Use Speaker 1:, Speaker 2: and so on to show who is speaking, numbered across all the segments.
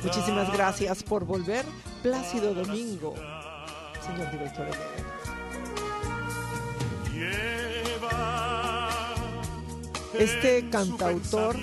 Speaker 1: Muchísimas gracias por volver, Plácido Domingo, señor director de este cantautor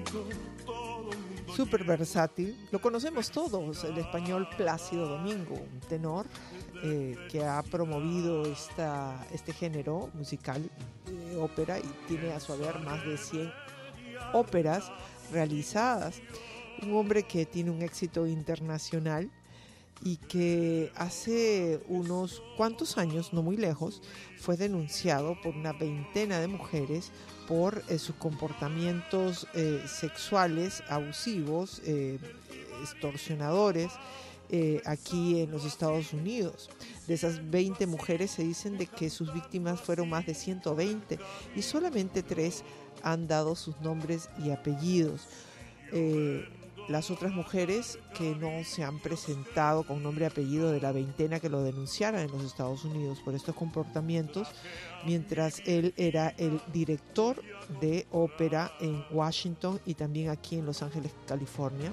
Speaker 1: súper versátil, lo conocemos todos, el español Plácido Domingo, un tenor que ha promovido este género musical de ópera y tiene a su haber más de 100 óperas realizadas. Un hombre que tiene un éxito internacional y que hace unos cuantos años, no muy lejos, fue denunciado por una veintena de mujeres por sus comportamientos sexuales abusivos, extorsionadores, aquí en los Estados Unidos. De esas 20 mujeres se dicen de que sus víctimas fueron más de 120 y solamente 3 han dado sus nombres y apellidos. Las otras mujeres que no se han presentado con nombre y apellido de la veintena que lo denunciaran en los Estados Unidos por estos comportamientos, mientras él era el director de ópera en Washington y también aquí en Los Ángeles, California,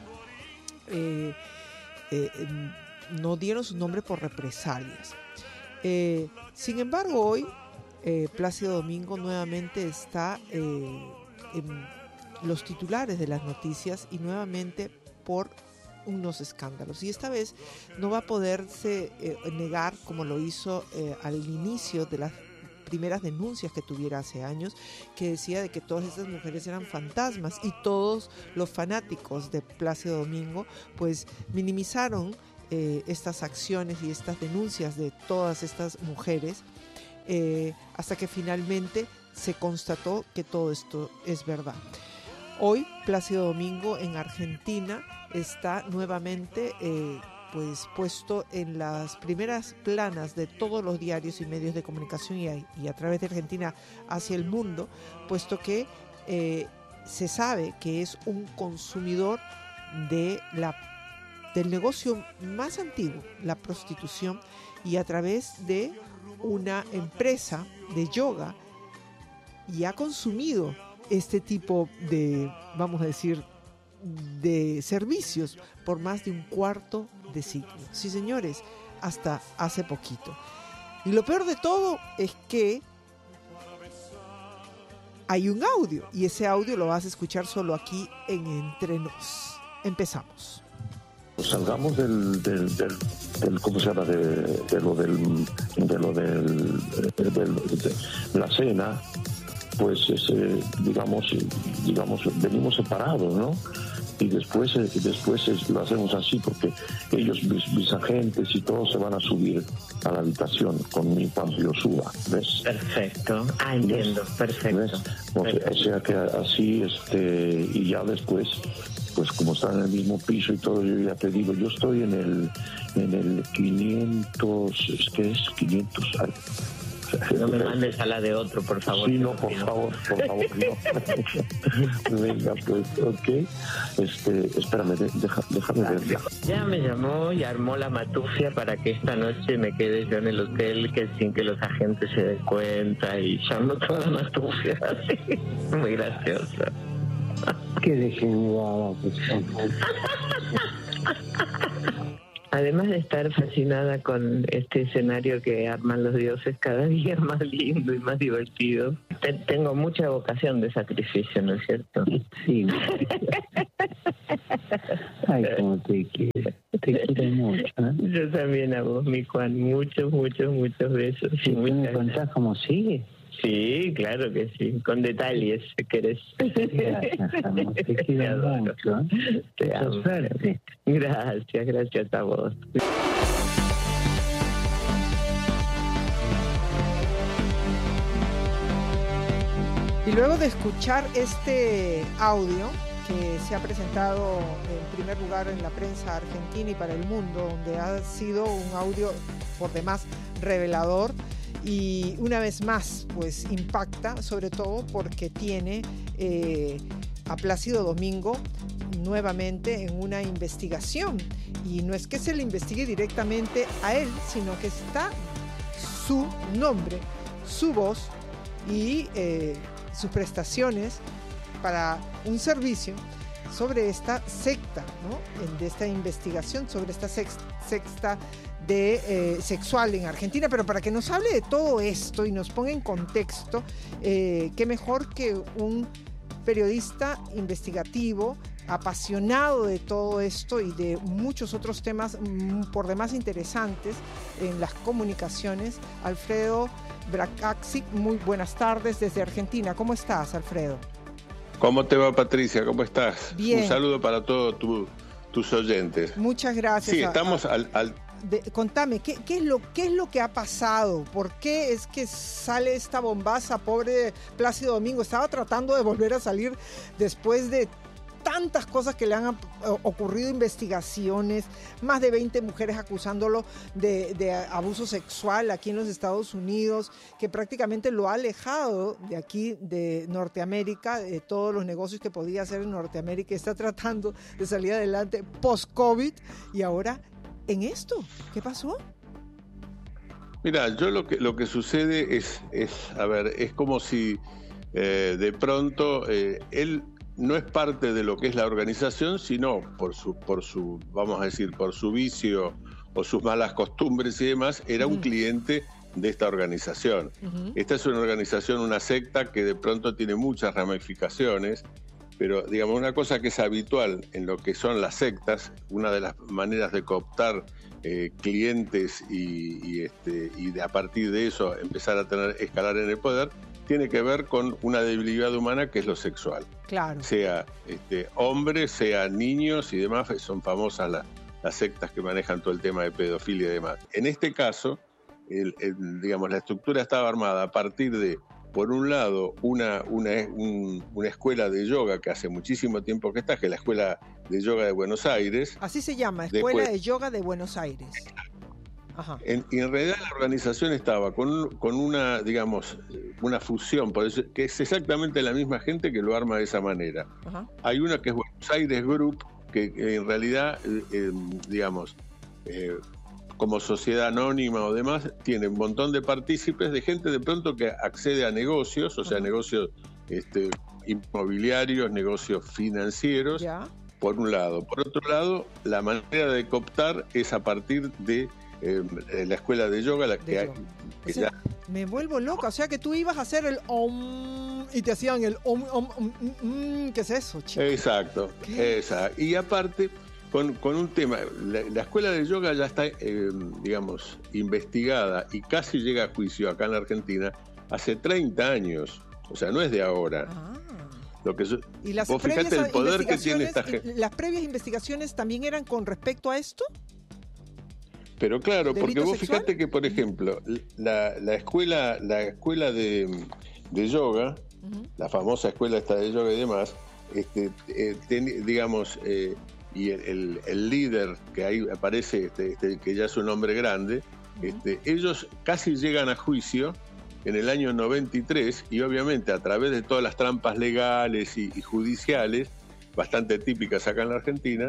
Speaker 1: no dieron su nombre por represalias. Sin embargo, hoy Plácido Domingo nuevamente está en los titulares de las noticias y nuevamente por unos escándalos. Y esta vez no va a poderse negar, como lo hizo al inicio de las primeras denuncias que tuviera hace años, que decía de que todas estas mujeres eran fantasmas, y todos los fanáticos de Plácido Domingo pues minimizaron estas acciones y estas denuncias de todas estas mujeres, hasta que finalmente se constató que todo esto es verdad. Hoy Plácido Domingo en Argentina está nuevamente pues puesto en las primeras planas de todos los diarios y medios de comunicación y a través de Argentina hacia el mundo, puesto que se sabe que es un consumidor del negocio más antiguo, la prostitución, y a través de una empresa de yoga, y ha consumido este tipo de, vamos a decir, de servicios por más de un cuarto de siglo. Sí, señores, hasta hace poquito. Y lo peor de todo es que hay un audio, y ese audio lo vas a escuchar solo aquí en Entre Nos. Empezamos.
Speaker 2: Salgamos del ¿cómo se llama? De la cena. Pues digamos venimos separados, ¿no? Y después lo hacemos así porque ellos, mis agentes y todos se van a subir a la habitación conmigo cuando yo suba, ¿ves?
Speaker 3: Perfecto, entiendo, perfecto.
Speaker 2: O sea que así, y ya después, pues como están en el mismo piso y todo, yo ya te digo, yo estoy en el 500, ¿qué es? 500...
Speaker 3: No me mandes a la de otro, por favor.
Speaker 2: Sí, no, por favor, no. Venga, pues, ok. Espérame, déjame ver.
Speaker 3: Ya me llamó y armó la matufia para que esta noche me quede yo en el hotel, que sin que los agentes se den cuenta, y llamó toda la matufia así. Muy gracioso.
Speaker 4: Qué degenerada, pues.
Speaker 3: Además de estar fascinada con este escenario que arman los dioses cada día más lindo y más divertido, tengo mucha vocación de sacrificio, ¿no es cierto?
Speaker 4: Sí. Ay, cómo te quiero mucho, ¿eh?
Speaker 3: Yo también a vos, mi Juan, muchos besos.
Speaker 4: ¿Sí, me contás cómo sigue?
Speaker 3: Sí, claro que sí, con detalles, si querés.
Speaker 4: Gracias, amor, te quiero mucho, ¿eh?
Speaker 3: Te amo.
Speaker 4: Suerte.
Speaker 3: Gracias a vos.
Speaker 1: Y luego de escuchar este audio que se ha presentado en primer lugar en la prensa argentina y para el mundo, donde ha sido un audio por demás revelador, y una vez más pues impacta, sobre todo porque tiene a Plácido Domingo nuevamente en una investigación, y no es que se le investigue directamente a él, sino que está su nombre, su voz y sus prestaciones para un servicio sobre esta secta, ¿no? De esta investigación sobre esta secta de sexual en Argentina. Pero para que nos hable de todo esto y nos ponga en contexto, qué mejor que un periodista investigativo, apasionado de todo esto y de muchos otros temas por demás interesantes en las comunicaciones, Alfredo Bracaxic. Muy buenas tardes desde Argentina. ¿Cómo estás, Alfredo?
Speaker 5: ¿Cómo te va, Patricia? ¿Cómo estás?
Speaker 1: Bien.
Speaker 5: Un saludo para todos tus oyentes.
Speaker 1: Muchas gracias.
Speaker 5: Sí, estamos
Speaker 1: contame, ¿qué es lo que ha pasado? ¿Por qué es que sale esta bombaza? Pobre Plácido Domingo, estaba tratando de volver a salir después de tantas cosas que le han ocurrido, investigaciones, más de 20 mujeres acusándolo de abuso sexual aquí en los Estados Unidos, que prácticamente lo ha alejado de aquí, de Norteamérica, de todos los negocios que podía hacer en Norteamérica. Está tratando de salir adelante post-COVID y ahora en esto. ¿Qué pasó?
Speaker 5: Mira, yo lo que sucede es como si de pronto él no es parte de lo que es la organización, sino por su vamos a decir, por su vicio o sus malas costumbres y demás, era un cliente de esta organización. Esta es una organización, una secta que de pronto tiene muchas ramificaciones, pero digamos una cosa que es habitual en lo que son las sectas, una de las maneras de cooptar clientes y a partir de eso empezar a escalar en el poder, tiene que ver con una debilidad humana que es lo sexual.
Speaker 1: Claro.
Speaker 5: Sea hombres, sea niños y demás, son famosas las sectas que manejan todo el tema de pedofilia y demás. En este caso, digamos, la estructura estaba armada a partir de, por un lado, una escuela de yoga que hace muchísimo tiempo que está, que es la Escuela de Yoga de Buenos Aires.
Speaker 1: Así se llama, Escuela de Yoga de Buenos Aires. Ajá. En
Speaker 5: realidad la organización estaba con una, digamos, una fusión, por eso, que es exactamente la misma gente que lo arma de esa manera. Ajá. Hay una que es Buenos Aires Group, que en realidad, digamos, como sociedad anónima o demás, tiene un montón de partícipes, de gente de pronto que accede a negocios, o sea, negocios inmobiliarios, negocios financieros, ¿ya? Por un lado. Por otro lado, la manera de cooptar es a partir de la escuela de yoga,
Speaker 1: me vuelvo loca. O sea que tú ibas a hacer el om y te hacían el ¿qué es eso, chico?
Speaker 5: Exacto, exacto. Y aparte, con un tema, la escuela de yoga ya está, digamos, investigada y casi llega a juicio acá en la Argentina hace 30 años. O sea, no es de ahora.
Speaker 1: ¿Y las
Speaker 5: vos fíjate el poder que tiene esta gente.
Speaker 1: ¿Las previas investigaciones también eran con respecto a esto?
Speaker 5: Pero claro, porque vos fíjate que, por ejemplo, la escuela de yoga, la famosa escuela esta de yoga y demás, digamos, y el líder que ahí aparece, que ya es un hombre grande, ellos casi llegan a juicio en el año 93 y obviamente a través de todas las trampas legales y judiciales, bastante típicas acá en la Argentina,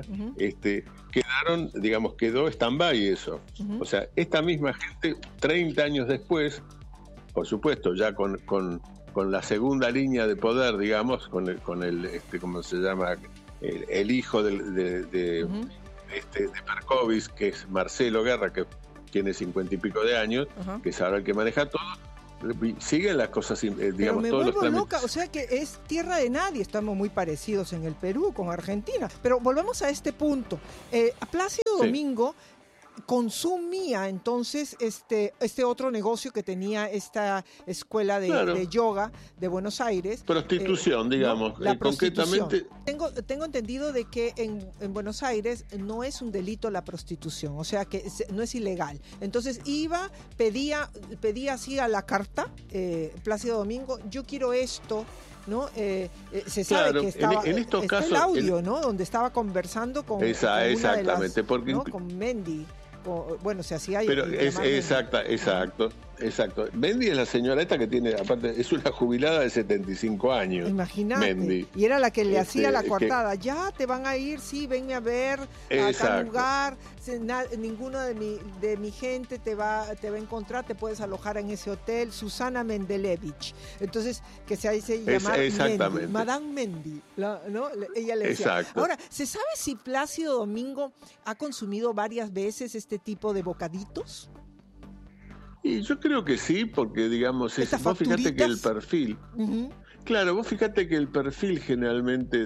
Speaker 5: quedó stand-by eso. O sea, esta misma gente, 30 años después, por supuesto, ya con la segunda línea de poder, digamos, con el ¿cómo se llama? El hijo de Perkovic, que es Marcelo Guerra, que tiene 50 y pico de años, que es ahora el que maneja todo. Siguen las cosas, digamos,
Speaker 1: pero me
Speaker 5: todos los
Speaker 1: vuelvo loca, o sea que es tierra de nadie. Estamos muy parecidos en el Perú con Argentina, pero volvemos a este punto. Plácido Domingo consumía entonces este otro negocio que tenía esta escuela de yoga de Buenos Aires.
Speaker 5: Prostitución, digamos.
Speaker 1: La prostitución.
Speaker 5: Concretamente.
Speaker 1: Tengo entendido de que en Buenos Aires no es un delito la prostitución, o sea que no es ilegal. Entonces pedía así a la carta, Plácido Domingo, yo quiero esto, ¿no? Se sabe que estaba
Speaker 5: en estos casos,
Speaker 1: el audio, ¿no? Donde estaba conversando con
Speaker 5: exactamente,
Speaker 1: ¿no? Con Mendy. bueno, se hacía...
Speaker 5: Pero es exacto. Mendy es la señora esta que tiene, aparte, es una jubilada de 75 años.
Speaker 1: Imagínate.
Speaker 5: Mendy.
Speaker 1: Y era la que le hacía la coartada. Ya te van a ir, sí, venme a ver a tal lugar. Ninguno de mi gente te va a encontrar, te puedes alojar en ese hotel. Susana Mendelevich. Entonces, que se hace llamar Mendy, Madame Mendy, ¿no? Ella le decía.
Speaker 5: Exacto.
Speaker 1: Ahora, ¿se sabe si Plácido Domingo ha consumido varias veces este tipo de bocaditos?
Speaker 5: Y yo creo que sí, porque digamos, vos fíjate que el perfil, claro, vos fíjate que el perfil generalmente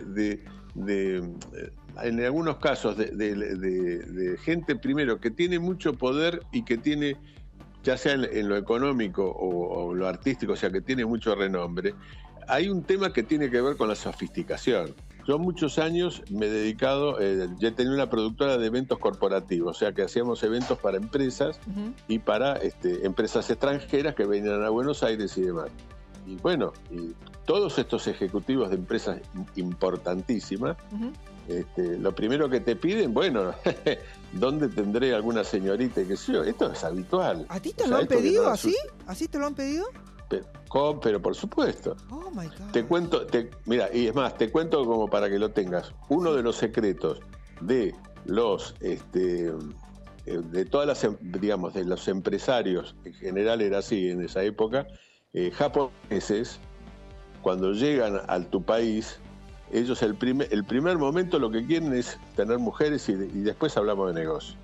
Speaker 5: en algunos casos de gente primero que tiene mucho poder y que tiene, ya sea en lo económico o lo artístico, o sea que tiene mucho renombre, hay un tema que tiene que ver con la sofisticación. Yo muchos años me he dedicado, ya tenía una productora de eventos corporativos, o sea que hacíamos eventos para empresas y para empresas extranjeras que venían a Buenos Aires y demás. Y bueno, y todos estos ejecutivos de empresas importantísimas, lo primero que te piden, bueno, ¿dónde tendré alguna señorita? ¿Qué sé yo? Esto es habitual.
Speaker 1: ¿A ti te lo han pedido así? ¿Así te lo han pedido?
Speaker 5: Pero por supuesto.
Speaker 1: Oh my God.
Speaker 5: Te cuento, mira, y es más, te cuento como para que lo tengas. Uno de los secretos de los de todas las, digamos, de los empresarios, en general era así en esa época, japoneses, cuando llegan a tu país, ellos el primer momento lo que quieren es tener mujeres y después hablamos de negocio.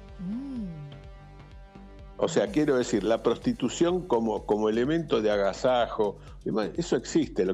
Speaker 5: O sea, quiero decir, la prostitución como elemento de agasajo, eso existe.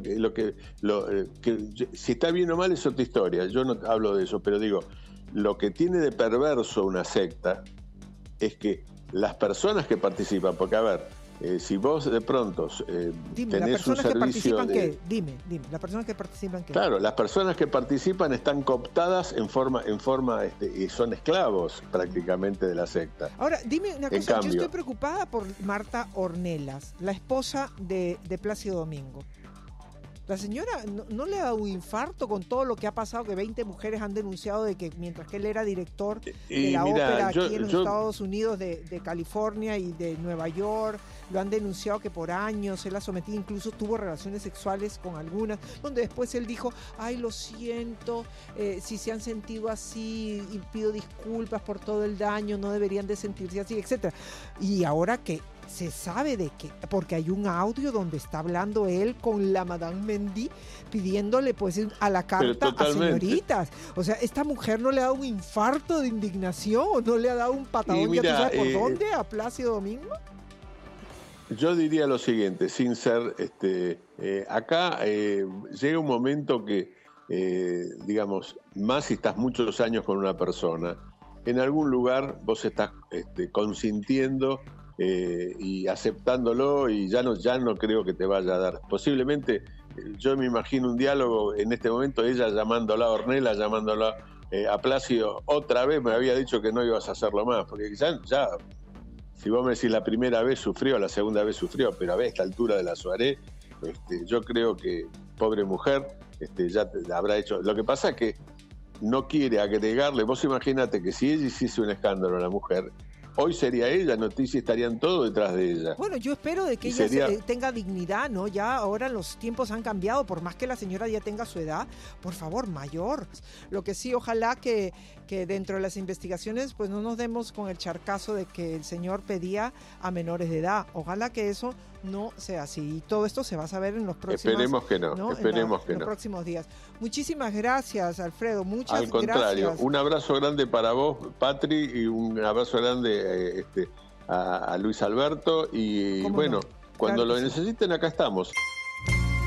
Speaker 5: Si está bien o mal es otra historia, yo no hablo de eso, pero digo, lo que tiene de perverso una secta es que las personas que participan, porque a ver, si vos de pronto tenés un servicio
Speaker 1: Dime, ¿las personas que participan qué?
Speaker 5: Claro, las personas que participan están cooptadas en forma y son esclavos prácticamente de la secta.
Speaker 1: Ahora, dime una cosa, yo estoy preocupada por Marta Ornelas, la esposa de Plácido Domingo. La señora no le ha dado un infarto con todo lo que ha pasado, que 20 mujeres han denunciado de que mientras que él era director de la ópera aquí en los Estados Unidos de California y de Nueva York, lo han denunciado que por años él la sometía, incluso tuvo relaciones sexuales con algunas, donde después él dijo, ay, lo siento, si se han sentido así y pido disculpas por todo el daño, no deberían de sentirse así, etcétera. Y ahora que se sabe de que, porque hay un audio donde está hablando él con la Madame Mendy pidiéndole pues a la carta a señoritas. O sea, esta mujer no le ha dado un infarto de indignación, no le ha dado un patadón, ya tú sabes por dónde, a Plácido Domingo.
Speaker 5: Yo diría lo siguiente, sin ser, acá llega un momento que, digamos, más si estás muchos años con una persona, en algún lugar vos estás consintiendo y aceptándolo y ya no creo que te vaya a dar. Posiblemente, yo me imagino un diálogo en este momento, ella llamándola a Ornella, llamándola a Plácido, otra vez me había dicho que no ibas a hacerlo más, porque ya si vos me decís la primera vez sufrió, la segunda vez sufrió, pero a esta altura de la soirée, yo creo que, pobre mujer, ya habrá hecho. Lo que pasa es que no quiere agregarle, vos imagínate que si ella hiciese un escándalo a la mujer, hoy sería ella, noticias estarían todos detrás de ella.
Speaker 1: Bueno, yo espero de que ella tenga dignidad, ¿no? Ya ahora los tiempos han cambiado, por más que la señora ya tenga su edad, por favor, mayor. Lo que sí, ojalá que dentro de las investigaciones pues no nos demos con el charcazo de que el señor pedía a menores de edad. Ojalá que eso no sea así. Y todo esto se va a saber en los próximos...
Speaker 5: Esperemos que no, esperemos que no.
Speaker 1: En los próximos días. Muchísimas gracias, Alfredo, muchas gracias.
Speaker 5: Al contrario, un abrazo grande para vos, Patri, y un abrazo grande a Luis Alberto. Y bueno, cuando lo necesiten, acá estamos.